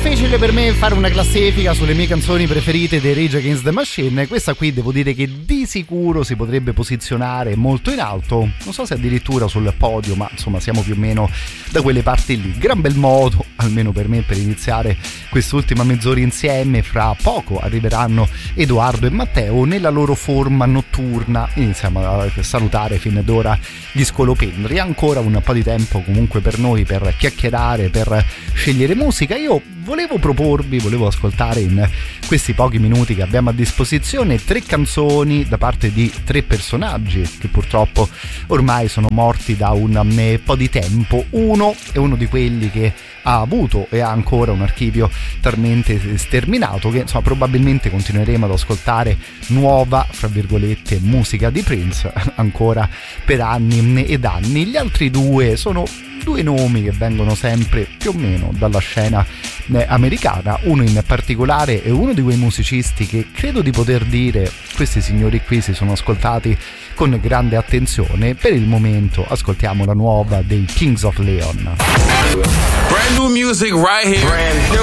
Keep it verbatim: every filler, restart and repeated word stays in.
difficile per me fare una classifica sulle mie canzoni preferite dei Rage Against the Machine. Questa qui devo dire che di sicuro si potrebbe posizionare molto in alto, non so se addirittura sul podio, ma insomma siamo più o meno da quelle parti lì. Gran bel modo, almeno per me, per iniziare quest'ultima mezz'ora insieme. Fra poco arriveranno Edoardo e Matteo nella loro forma notturna. Iniziamo a salutare fin d'ora gli scolopendri. Ancora un po' di tempo comunque per noi per chiacchierare, per scegliere musica. Io volevo proporvi, volevo ascoltare in questi pochi minuti che abbiamo a disposizione tre canzoni da parte di tre personaggi che purtroppo ormai sono morti da un po' di tempo. Uno è uno di quelli che ha avuto e ha ancora un archivio talmente sterminato che insomma probabilmente continueremo ad ascoltare nuova, fra virgolette, musica di Prince ancora per anni ed anni. Gli altri due sono due nomi che vengono sempre più o meno dalla scena eh, americana. Uno in particolare è uno di quei musicisti che credo di poter dire questi signori qui si sono ascoltati con grande attenzione. Per il momento ascoltiamo la nuova dei Kings of Leon. Brand new music right here. Brand new.